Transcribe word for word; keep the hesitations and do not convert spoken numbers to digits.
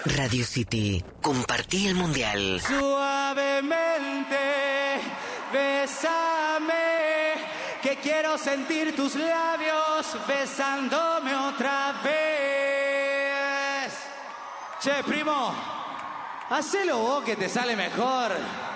Radio City. Compartí el mundial. Suavemente, bésame, que quiero sentir tus labios besándome otra vez. Che, primo, hacelo vos que te sale mejor.